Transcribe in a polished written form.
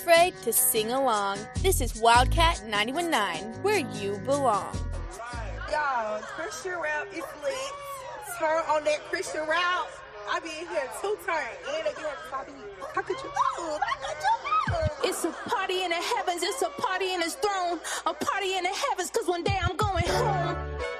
afraid to sing along. This is Wildcat 91.9, where you belong. Y'all, Christian rap is lit. Turn on that Christian rap. I be in here 2 turns. And they get her to talk to me. How could you know? How could you know? It's a party